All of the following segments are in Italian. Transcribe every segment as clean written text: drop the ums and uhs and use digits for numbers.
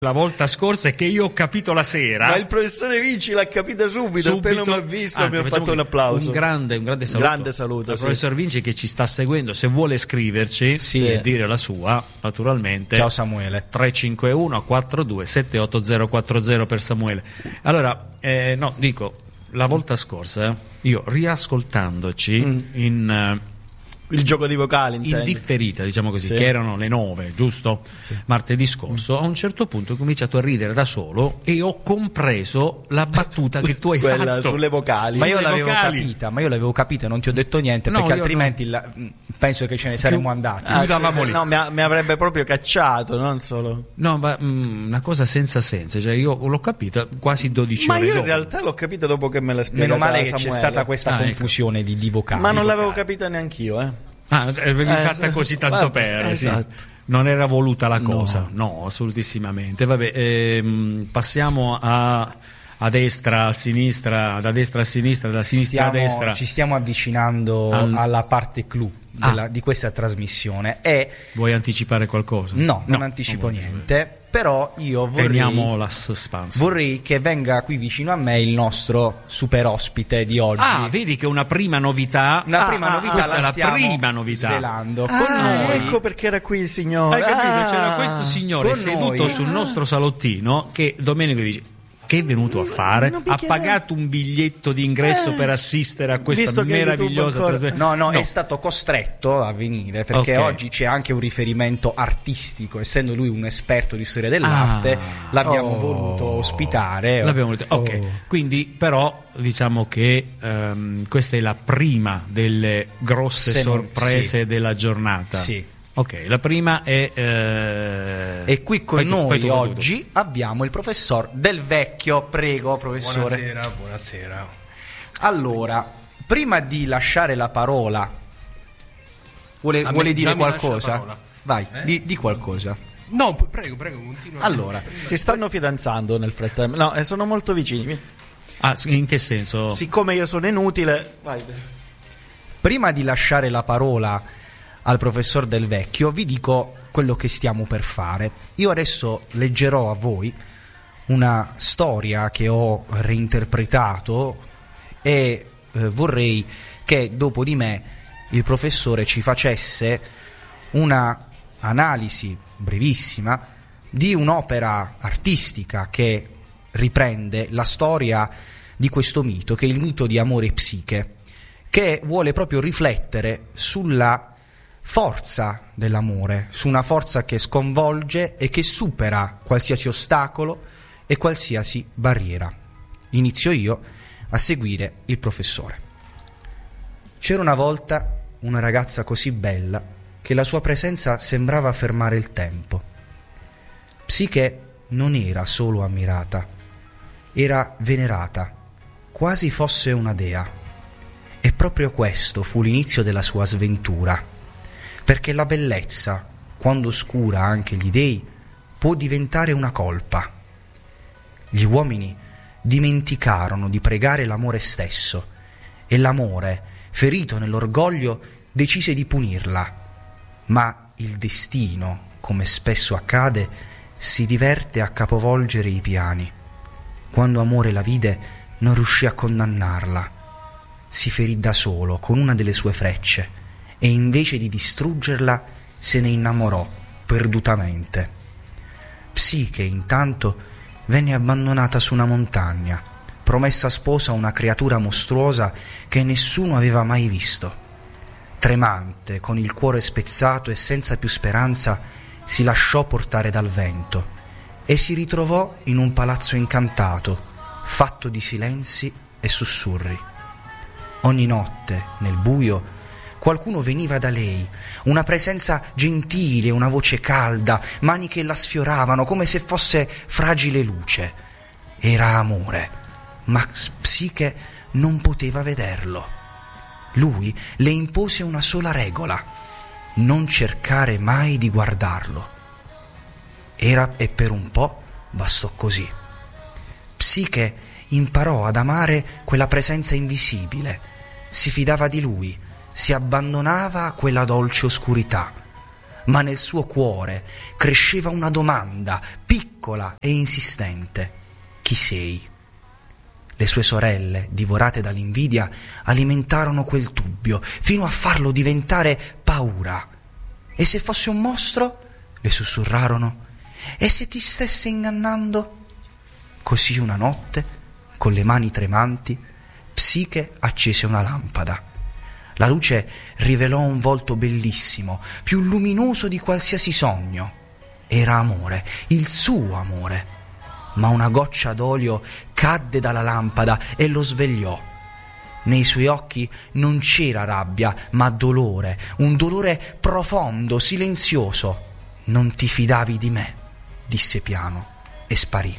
La volta scorsa è che io ho capito la sera. Ma il professore Vinci l'ha capita subito. Appena mi ha visto mi ha fatto un applauso. Un grande saluto. Grande saluto al professor Vinci che ci sta seguendo. Se vuole scriverci e dire la sua, naturalmente. Ciao Samuele. 351 42 78040 per Samuele. Allora, la volta scorsa io riascoltandoci il gioco di vocali in differita, diciamo così, che erano le 9, giusto? Sì. Martedì scorso, a un certo punto ho cominciato a ridere da solo e ho compreso la battuta che tu hai fatto sulle vocali. Ma io l'avevo capita, non ti ho detto niente, perché altrimenti penso che ce ne saremmo andati. No, mi avrebbe proprio cacciato, non solo. No, ma una cosa senza senso, cioè io l'ho capita quasi 12 ore. Ma io dopo. in realtà l'ho capito dopo che me l'ha spiegata. Meno male che Samuele. c'è stata questa confusione di vocali. Ma non l'avevo capita neanch'io, avevi fatta così tanto esatto. Sì. Non era voluta la cosa, no assolutissimamente. Vabbè, passiamo a destra, a sinistra, da destra a sinistra, da sinistra a destra. Ci stiamo avvicinando alla parte clou di questa trasmissione. Vuoi anticipare qualcosa? No, non anticipo niente. Però io teniamo la suspense. Vorrei che venga qui vicino a me il nostro super ospite di oggi. Vedi che una prima novità. Questa è la prima novità. Svelando. Ecco perché era qui il signore. Hai capito? C'era questo signore seduto sul nostro salottino che Domenico dice: che è venuto a fare? Ha pagato un biglietto di ingresso per assistere a questa meravigliosa trasmissione? No, è stato costretto a venire perché oggi c'è anche un riferimento artistico, essendo lui un esperto di storia dell'arte. L'abbiamo voluto ospitare. Quindi però diciamo che questa è la prima delle grosse sorprese della giornata. Sì. Ok, la prima è e qui con noi oggi abbiamo il professor Del Vecchio. Prego, professore. Buonasera. Allora, prima di lasciare la parola, vuole dire qualcosa? Vai, di qualcosa. No, prego, continua. Allora, si stanno fidanzando nel frattempo. No, sono molto vicini. In che senso? Siccome io sono inutile, vai. Prima di lasciare la parola al professor Del Vecchio vi dico quello che stiamo per fare. Io adesso leggerò a voi una storia che ho reinterpretato e vorrei che dopo di me il professore ci facesse una analisi brevissima di un'opera artistica che riprende la storia di questo mito, che è il mito di Amore e Psiche, che vuole proprio riflettere sulla forza dell'amore, su una forza che sconvolge e che supera qualsiasi ostacolo e qualsiasi barriera. Inizio io a seguire il professore. C'era una volta una ragazza così bella che la sua presenza sembrava fermare il tempo. Psiche non era solo ammirata, era venerata, quasi fosse una dea. E proprio questo fu l'inizio della sua sventura, perché la bellezza, quando oscura anche gli dei, può diventare una colpa. Gli uomini dimenticarono di pregare l'amore stesso e l'amore, ferito nell'orgoglio, decise di punirla. Ma il destino, come spesso accade, si diverte a capovolgere i piani. Quando Amore la vide, non riuscì a condannarla. Si ferì da solo con una delle sue frecce e invece di distruggerla se ne innamorò perdutamente. Psiche intanto venne abbandonata su una montagna, promessa sposa a una creatura mostruosa che nessuno aveva mai visto. Tremante, con il cuore spezzato e senza più speranza, si lasciò portare dal vento e si ritrovò in un palazzo incantato, fatto di silenzi e sussurri. Ogni notte, nel buio, qualcuno veniva da lei, una presenza gentile, una voce calda, mani che la sfioravano come se fosse fragile luce. Era Amore, ma Psiche non poteva vederlo. Lui le impose una sola regola: non cercare mai di guardarlo. E per un po' bastò così. Psiche imparò ad amare quella presenza invisibile, si fidava di lui, si abbandonava a quella dolce oscurità, ma nel suo cuore cresceva una domanda piccola e insistente: chi sei? Le sue sorelle, divorate dall'invidia, alimentarono quel dubbio fino a farlo diventare paura. E se fosse un mostro? Le sussurrarono. E se ti stesse ingannando? Così una notte, con le mani tremanti, Psiche accese una lampada. La luce rivelò un volto bellissimo, più luminoso di qualsiasi sogno. Era amore, il suo amore. Ma una goccia d'olio cadde dalla lampada e lo svegliò. Nei suoi occhi non c'era rabbia, ma dolore, un dolore profondo, silenzioso. Non ti fidavi di me, disse piano e sparì.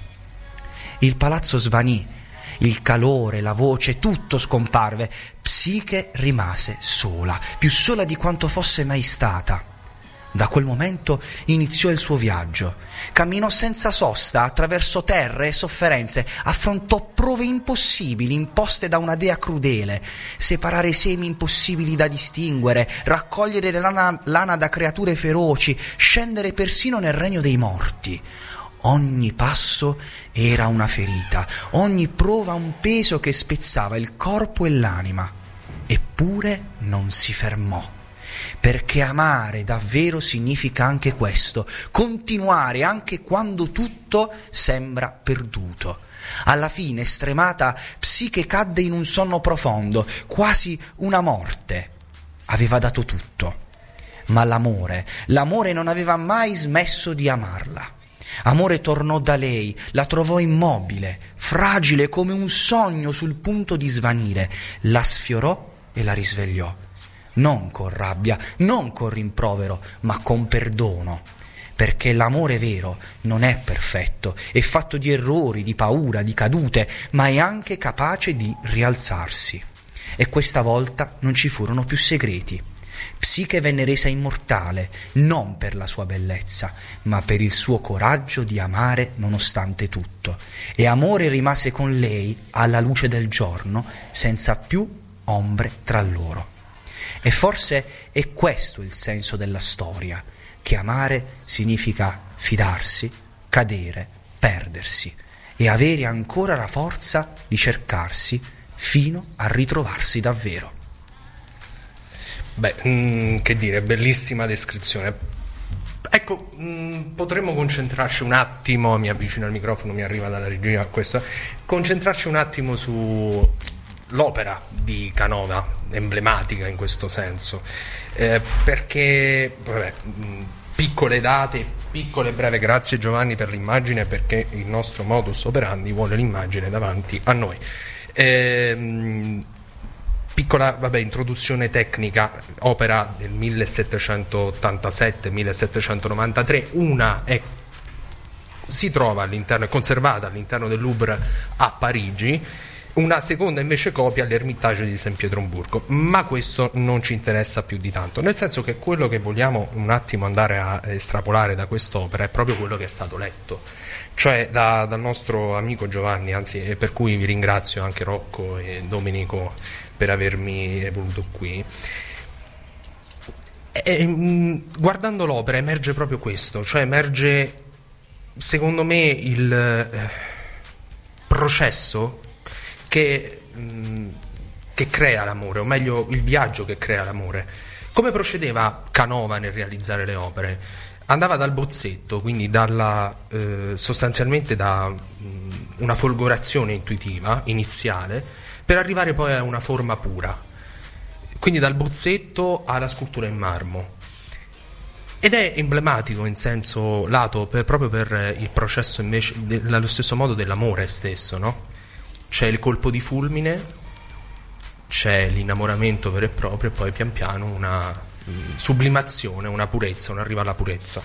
Il palazzo svanì, il calore, la voce, tutto scomparve. Psiche rimase sola, più sola di quanto fosse mai stata. Da quel momento iniziò il suo viaggio. Camminò senza sosta attraverso terre e sofferenze, affrontò prove impossibili imposte da una dea crudele, separare semi impossibili da distinguere, raccogliere lana da creature feroci, scendere persino nel regno dei morti. Ogni passo era una ferita, ogni prova un peso che spezzava il corpo e l'anima. Eppure non si fermò. Perché amare davvero significa anche questo, continuare anche quando tutto sembra perduto. Alla fine, stremata, Psiche cadde in un sonno profondo, quasi una morte. Aveva dato tutto, ma l'amore non aveva mai smesso di amarla. Amore tornò da lei, la trovò immobile, fragile come un sogno sul punto di svanire, la sfiorò e la risvegliò. Non con rabbia, non con rimprovero, ma con perdono. Perché l'amore vero non è perfetto, è fatto di errori, di paura, di cadute, ma è anche capace di rialzarsi. E questa volta non ci furono più segreti. Psiche venne resa immortale, non per la sua bellezza, ma per il suo coraggio di amare nonostante tutto. E amore rimase con lei alla luce del giorno, senza più ombre tra loro. E forse è questo il senso della storia, che amare significa fidarsi, cadere, perdersi e avere ancora la forza di cercarsi fino a ritrovarsi davvero. Beh, che dire, bellissima descrizione. Ecco, potremmo concentrarci un attimo, mi avvicino al microfono, mi arriva dalla regia questo, concentrarci un attimo su l'opera di Canova, emblematica in questo senso, perché piccole date, piccole breve, grazie Giovanni per l'immagine, perché il nostro modus operandi vuole l'immagine davanti a noi. Piccola introduzione tecnica, opera del 1787-1793, una si trova all'interno, è conservata all'interno del Louvre a Parigi, una seconda invece copia all'Ermitage di San Pietroburgo, ma questo non ci interessa più di tanto, nel senso che quello che vogliamo un attimo andare a estrapolare da quest'opera è proprio quello che è stato letto, cioè dal nostro amico Giovanni, anzi, per cui vi ringrazio anche Rocco e Domenico per avermi voluto qui. Guardando l'opera emerge proprio questo, cioè emerge secondo me il processo che crea l'amore, o meglio il viaggio che crea l'amore. Come procedeva Canova nel realizzare le opere? Andava dal bozzetto, quindi sostanzialmente da una folgorazione intuitiva iniziale, per arrivare poi a una forma pura, quindi dal bozzetto alla scultura in marmo. Ed è emblematico in senso lato proprio per il processo invece allo stesso modo dell'amore stesso, no? C'è il colpo di fulmine, c'è l'innamoramento vero e proprio, e poi pian piano una sublimazione, una purezza, un arrivo alla purezza.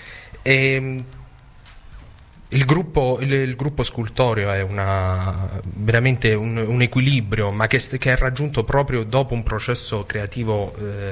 Il gruppo scultoreo è veramente un equilibrio, ma che è raggiunto proprio dopo un processo creativo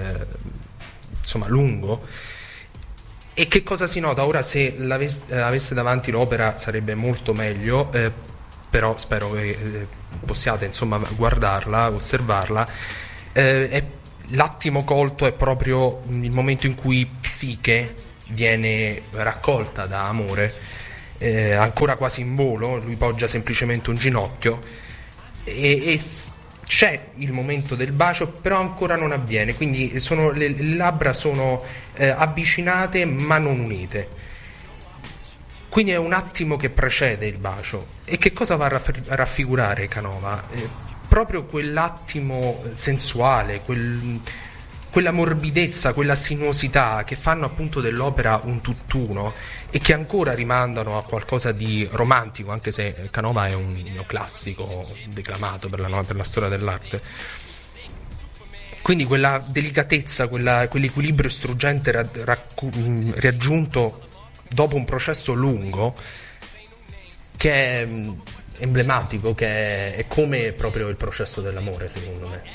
lungo. E che cosa si nota? Ora, se avesse davanti l'opera sarebbe molto meglio, però spero che possiate guardarla, osservarla. È l'attimo colto è proprio il momento in cui Psiche viene raccolta da Amore, ancora quasi in volo, lui poggia semplicemente un ginocchio e c'è il momento del bacio, però ancora non avviene, quindi le labbra sono avvicinate ma non unite, quindi è un attimo che precede il bacio. E che cosa va a raffigurare Canova? Proprio quell'attimo sensuale, quella morbidezza, quella sinuosità che fanno appunto dell'opera un tutt'uno e che ancora rimandano a qualcosa di romantico, anche se Canova è un classico declamato per la storia dell'arte. Quindi quella delicatezza, quell'equilibrio struggente raggiunto dopo un processo lungo, che è emblematico, che è come proprio il processo dell'amore, secondo me.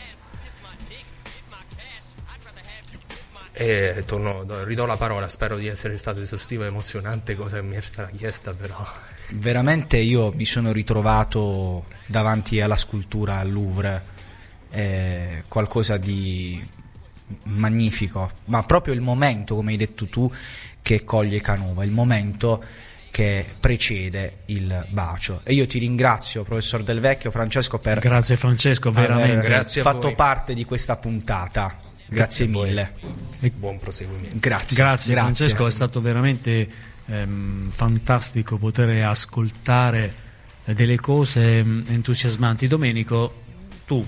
E ridò la parola, spero di essere stato esaustivo e emozionante, cosa che mi è stata chiesta, però veramente io mi sono ritrovato davanti alla scultura al Louvre, qualcosa di magnifico, ma proprio il momento, come hai detto tu, che coglie Canova, il momento che precede il bacio. E io ti ringrazio, professor Del Vecchio, Francesco, per grazie Francesco, veramente grazie fatto parte di questa puntata. Grazie mille e buon proseguimento. Grazie Francesco, è stato veramente fantastico poter ascoltare delle cose entusiasmanti. Domenico, tu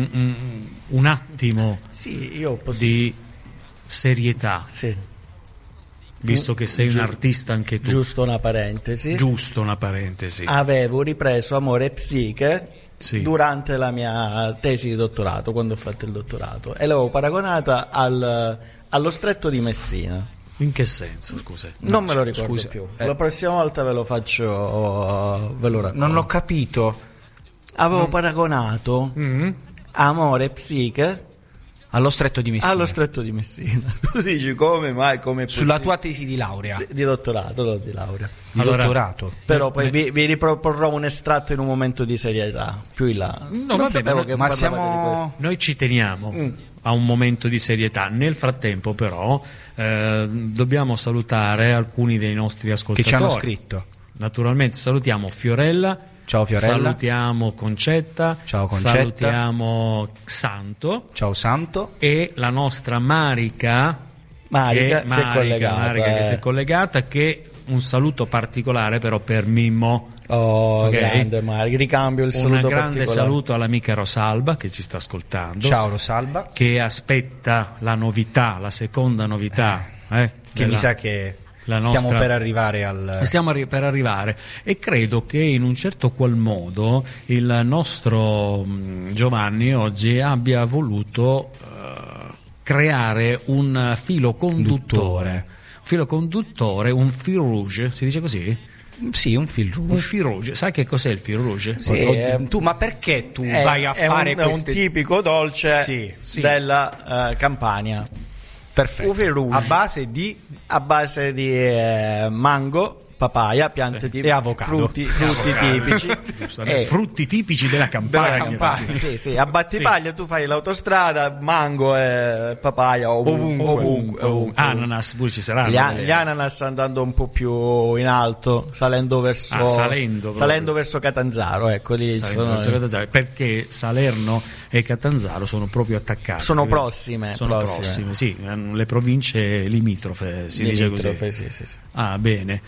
un attimo di serietà, sì, visto che sei un artista anche tu. Giusto una parentesi. Avevo ripreso Amore e Psiche, sì, durante la mia tesi di dottorato, quando ho fatto il dottorato, e l'avevo paragonata allo Stretto di Messina. In che senso, scusa? Non me lo ricordo più. La prossima volta ve lo faccio, ve lo racconto. Non l'ho capito. Avevo paragonato Amore e Psiche allo Stretto di Messina. Allo Stretto di Messina. Tu dici come mai? Come sulla tua tesi di laurea? Sì, di dottorato, non di laurea. Dottorato. Però poi vi riproporrò un estratto in un momento di serietà più in là. No, non sapevo che ma siamo... Noi ci teniamo a un momento di serietà. Nel frattempo però dobbiamo salutare alcuni dei nostri ascoltatori che ci hanno scritto. Naturalmente salutiamo Fiorella. Ciao Fiorella. Salutiamo Concetta. Ciao Concetta. Salutiamo Santo. Ciao Santo. E la nostra Marica che si è collegata, che un saluto particolare però per Mimmo. Grande Marica, ricambio il saluto particolare. Un grande saluto all'amica Rosalba che ci sta ascoltando. Ciao Rosalba. Che aspetta la novità, la seconda novità. Che mi sa che... Stiamo per arrivare e credo che in un certo qual modo il nostro Giovanni oggi abbia voluto creare un filo conduttore, un fil rouge, si dice così? Sì, un fil rouge. Un fil rouge. Sai che cos'è il fil rouge? Sì, ma perché tu vai a fare un tipico dolce della Campania. Perfetto. A base di mango, papaya, piante tipiche e avocado, frutti tipici, frutti tipici della Campania. Sì. A Battipaglia tu fai l'autostrada, mango e papaya ovunque. Ananas pure ci saranno. Gli ananas andando un po' più in alto, salendo verso Catanzaro, ecco lì verso Catanzaro, perché Salerno e Catanzaro sono proprio attaccati. Sono prossime, sì, le province limitrofe, dice così. Sì. Ah, bene.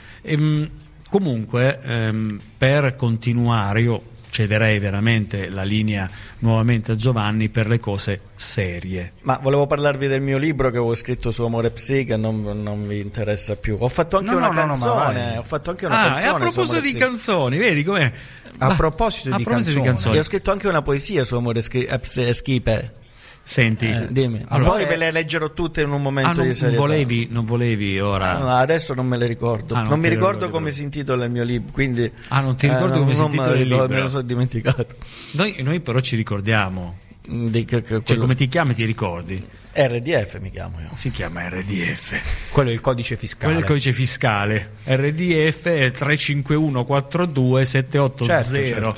Comunque, per continuare, io cederei veramente la linea nuovamente a Giovanni per le cose serie. Ma volevo parlarvi del mio libro che avevo scritto su Amore e Psiche, non vi interessa più. Ho fatto anche una canzone. Ho fatto anche una canzone. E a proposito di canzoni, vedi com'è? A proposito di canzoni. Io ho scritto anche una poesia su Amore e Schipe. Senti, dimmi. Poi ve le leggerò tutte in un momento di serietà. Non volevi ora? No, adesso non me le ricordo. Non mi ricordo come si intitola il mio libro, quindi non ti ricordo come si intitola il libro? Me lo sono dimenticato. Noi però ci ricordiamo Cioè, come ti chiami, ti ricordi? RDF mi chiamo io. Si chiama RDF. Quello è il codice fiscale. Quello è il codice fiscale. RDF è 351 42 780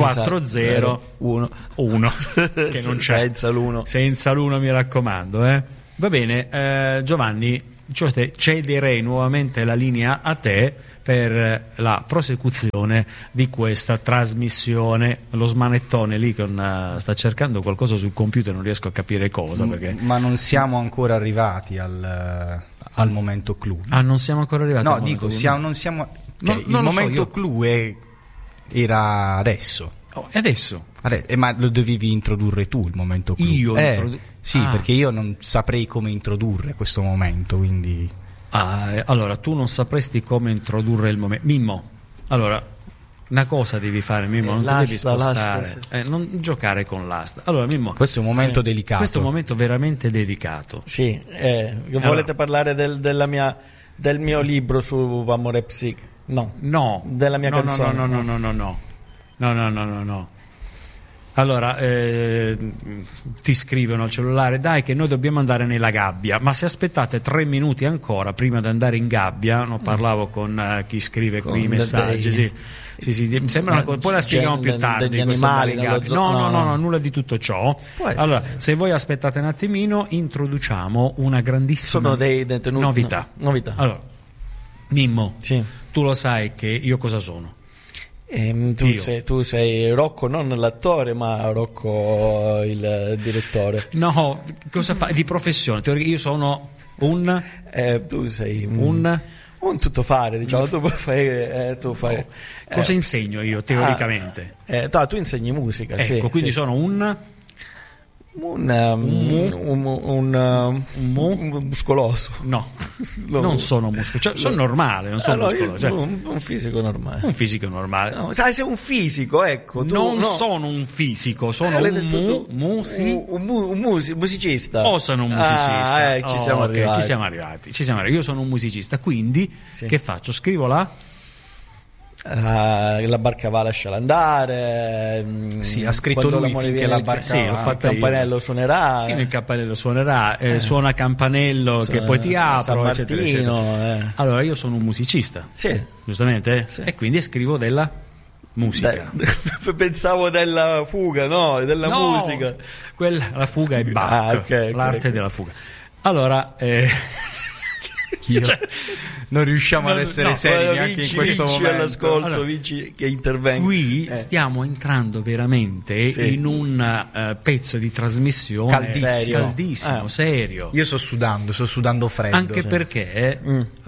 401 che non c'è. Senza l'1. Senza l'1, mi raccomando, Va bene, Giovanni, cederei nuovamente la linea a te per la prosecuzione di questa trasmissione. Lo smanettone lì sta cercando qualcosa sul computer, non riesco a capire cosa, perché... Ma non siamo ancora arrivati al momento clou. Non siamo ancora arrivati al momento clou. Non siamo il momento clou era adesso. E adesso? Ma lo dovevi introdurre tu il momento clou. Io sì, perché io non saprei come introdurre questo momento, quindi... allora tu non sapresti come introdurre il momento. Mimmo, allora una cosa devi fare, Mimmo, non ti devi spostare, non giocare con l'asta. Allora, Mimmo, questo è un momento delicato. Questo è un momento veramente delicato. Sì, volete parlare del mio libro su Amore Psiche? No. Della mia canzone? No. Allora, ti scrivono al cellulare: dai che noi dobbiamo andare nella gabbia, ma se aspettate 3 minuti ancora prima di andare in gabbia, parlavo con chi scrive qui i messaggi, sì, mi sembra poi la spieghiamo più tardi. Degli animali, no, nulla di tutto ciò. Allora, se voi aspettate un attimino, introduciamo una grandissima novità. Allora, Mimmo, tu lo sai che io cosa sono? Tu sei Rocco, non l'attore, ma Rocco il direttore. No, cosa fai di professione? Io sono tu sei un tuttofare, diciamo. Tu fai cosa insegno io teoricamente? Tu insegni musica, ecco, quindi sono un muscoloso. No, non sono muscoloso, sono normale, non sono muscoloso. Un fisico normale. Un fisico normale. No, sai, sei un fisico, ecco. Sono un fisico, sono un musicista. Sono un musicista. Ci siamo arrivati. Io sono un musicista, quindi che faccio? Scrivo la barca va, lasciala andare. Ha scritto lui finché la barca il campanello suonerà. Fino il campanello suonerà, suona campanello che poi ti apro, eccetera, eccetera. Allora io sono un musicista, giustamente, e quindi scrivo della musica. Pensavo della fuga, della musica. La fuga è Bach, l'arte della fuga. Allora non riusciamo ad essere seri neanche in questo momento. All'ascolto, Vinci che intervenga. Qui stiamo entrando veramente in un pezzo di trasmissione caldissimo, serio. Io sto sudando freddo. Anche perché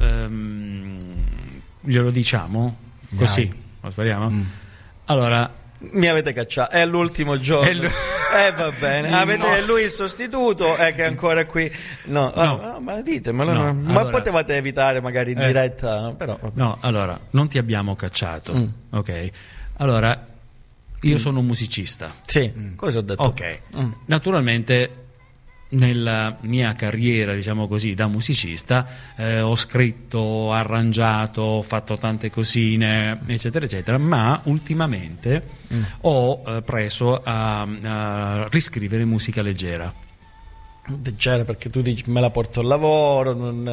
glielo diciamo così, lo speriamo. Allora, mi avete cacciato, è l'ultimo giorno. Va bene. Avete lui il sostituto che è ancora qui. Ma ditemelo. Ma potevate evitare magari in diretta, però. No, allora, non ti abbiamo cacciato. Ok. Allora, io sono un musicista. Cosa ho detto? Ok. Naturalmente nella mia carriera, diciamo così, da musicista, ho scritto, arrangiato, ho fatto tante cosine, eccetera eccetera, ma ultimamente ho preso a riscrivere musica leggera. Leggera perché tu dici me la porto al lavoro,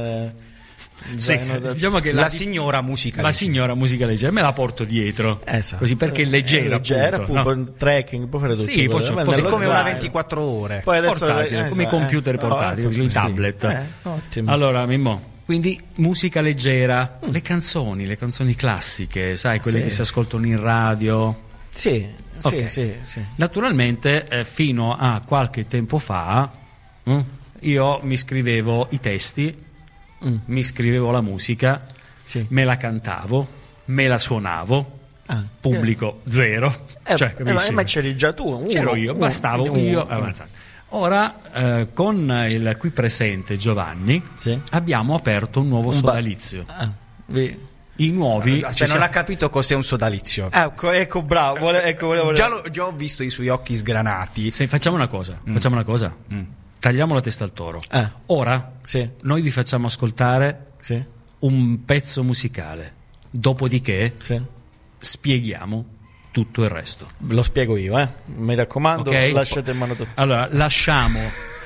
diciamo che la signora musica leggera me la porto dietro, così, perché è leggera, appunto, trekking, può fare tutto, poi come una 24 ore poi adesso portatile, come i computer portatili, i tablet. Allora, Mimmo, quindi musica leggera, le canzoni classiche, sai, quelle che si ascoltano in radio. Sì. Naturalmente fino a qualche tempo fa io mi scrivevo i testi, mi scrivevo la musica, me la cantavo, me la suonavo, pubblico zero, ma c'eri già tu, c'ero io, bastavo io avanzare. Ora con il qui presente Giovanni abbiamo aperto un nuovo sodalizio. I nuovi, non ha capito cos'è un sodalizio. Ecco, bravo. Già ho visto i suoi occhi sgranati. Facciamo una cosa. Tagliamo la testa al toro. Ora noi vi facciamo ascoltare un pezzo musicale, dopodiché spieghiamo tutto il resto. Lo spiego io, mi raccomando, okay? Lasciate in mano tutto. Allora, lasciamo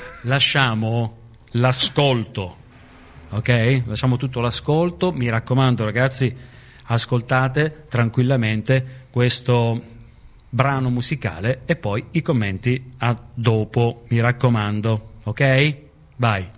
l'ascolto, ok? Lasciamo tutto l'ascolto, mi raccomando ragazzi, ascoltate tranquillamente questo brano musicale e poi i commenti a dopo, mi raccomando, ok? Vai.